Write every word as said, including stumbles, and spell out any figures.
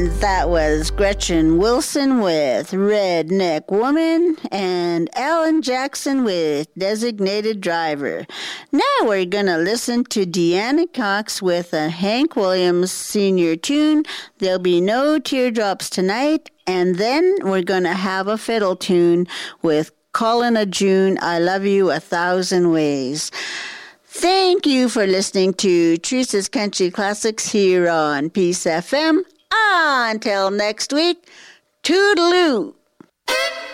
And that was Gretchen Wilson with Redneck Woman and Alan Jackson with Designated Driver. Now we're going to listen to Deanna Cox with a Hank Williams Senior tune, There'll Be No Teardrops Tonight. And then we're going to have a fiddle tune with Colin a June, I Love You a Thousand Ways. Thank you for listening to Teresa's Country Classics here on Peace F M. Until next week, toodaloo.